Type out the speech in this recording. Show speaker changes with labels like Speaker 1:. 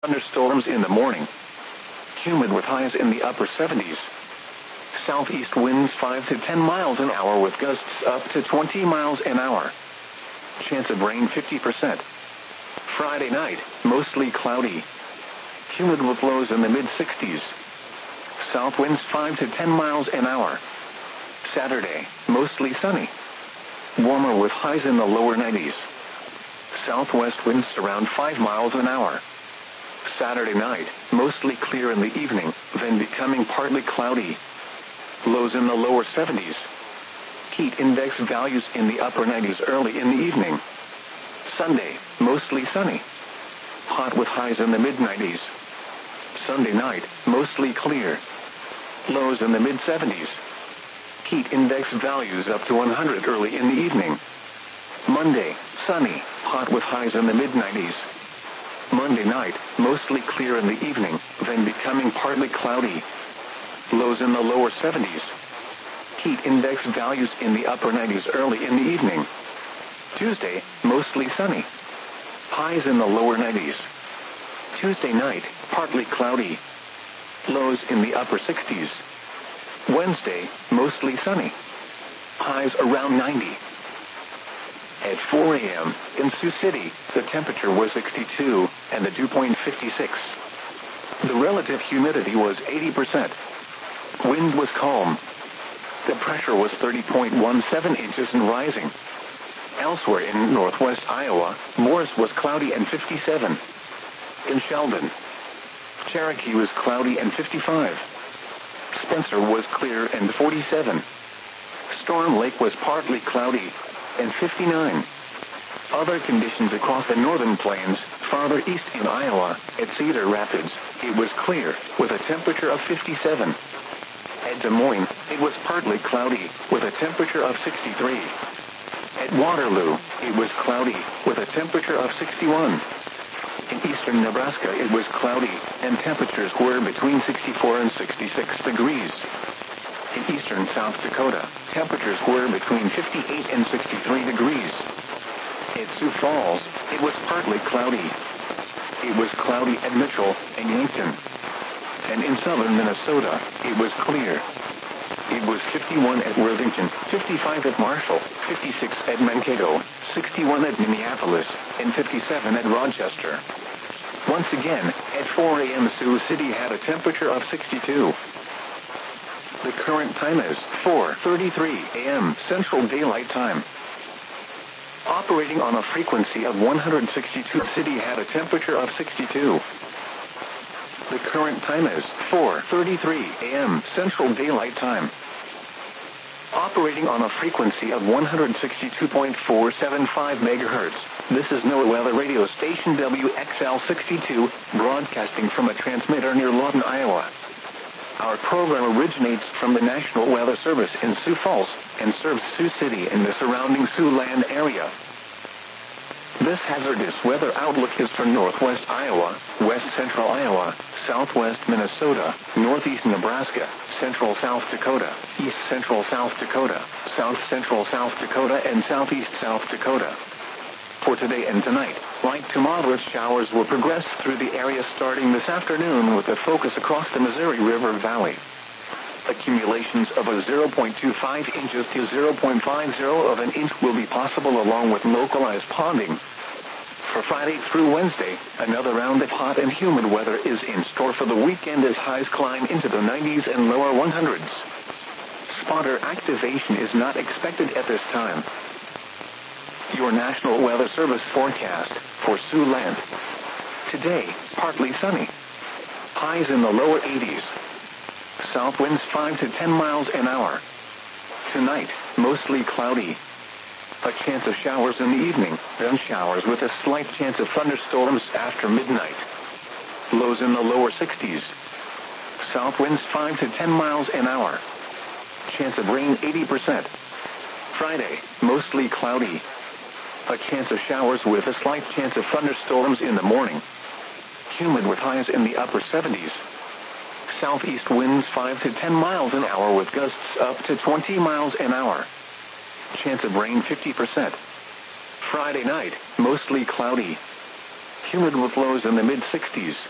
Speaker 1: Thunderstorms in the morning. Humid with highs in the upper 70s. Southeast winds 5 to 10 miles an hour with gusts up to 20 miles an hour. Chance of rain 50%. Friday night, mostly cloudy. Humid with lows in the mid-60s. South winds 5 to 10 miles an hour. Saturday, mostly sunny. Warmer with highs in the lower 90s. Southwest winds around 5 miles an hour. Saturday night, mostly clear in the evening, then becoming partly cloudy. Lows in the lower 70s. Heat index values in the upper 90s early in the evening. Sunday, mostly sunny. Hot with highs in the mid-90s. Sunday night, mostly clear. Lows in the mid-70s. Heat index values up to 100 early in the evening. Monday, sunny, hot with highs in the mid-90s. Monday night, mostly clear in the evening, then becoming partly cloudy. Lows in the lower 70s. Heat index values in the upper 90s early in the evening. Tuesday, mostly sunny. Highs in the lower 90s. Tuesday night, partly cloudy. Lows in the upper 60s. Wednesday, mostly sunny. Highs around 90. At 4 a.m., in Sioux City, the temperature was 62, and the dew point 56. The relative humidity was 80%. Wind was calm. The pressure was 30.17 inches and rising. Elsewhere in northwest Iowa, Morris was cloudy and 57. In Sheldon, Cherokee was cloudy and 55. Spencer was clear and 47. Storm Lake was partly cloudy and 59. Other conditions across the northern plains, farther east in Iowa, at Cedar Rapids, it was clear, with a temperature of 57. At Des Moines, it was partly cloudy, with a temperature of 63. At Waterloo, it was cloudy, with a temperature of 61. In eastern Nebraska, it was cloudy, and temperatures were between 64 and 66 degrees. In eastern South Dakota, temperatures were between 58 and 63 degrees. At Sioux Falls, it was partly cloudy. It was cloudy at Mitchell and Yankton. And in southern Minnesota, it was clear. It was 51 at Worthington, 55 at Marshall, 56 at Mankato, 61 at Minneapolis, and 57 at Rochester. Once again, at 4 a.m. Sioux City had a temperature of 62. The current time is 4:33 a.m. Central Daylight Time. Operating on a frequency of 162, City had a temperature of 62. The current time is 4:33 a.m. Central Daylight Time. Operating on a frequency of 162.475 megahertz. This is NOAA Weather Radio Station WXL62, broadcasting from a transmitter near Lawton, Iowa. Our program originates from the National Weather Service in Sioux Falls and serves Sioux City and the surrounding Siouxland area. This hazardous weather outlook is for northwest Iowa, west central Iowa, southwest Minnesota, northeast Nebraska, central South Dakota, east central South Dakota, south central South Dakota, and southeast South Dakota. For today and tonight, light to moderate showers will progress through the area starting this afternoon with a focus across the Missouri River Valley. Accumulations of a 0.25 inches to 0.50 of an inch will be possible along with localized ponding. For Friday through Wednesday, another round of hot and humid weather is in store for the weekend as highs climb into the 90s and lower 100s. Spotter activation is not expected at this time. Your National Weather Service forecast for Siouxland. Today, partly sunny. Highs in the lower 80s. South winds 5 to 10 miles an hour. Tonight, mostly cloudy. A chance of showers in the evening, then showers with a slight chance of thunderstorms after midnight. Lows in the lower 60s. South winds 5 to 10 miles an hour. Chance of rain 80%. Friday, mostly cloudy. A chance of showers with a slight chance of thunderstorms in the morning. Humid with highs in the upper 70s. Southeast winds 5 to 10 miles an hour with gusts up to 20 miles an hour. Chance of rain 50%. Friday night, mostly cloudy. Humid with lows in the mid-60s.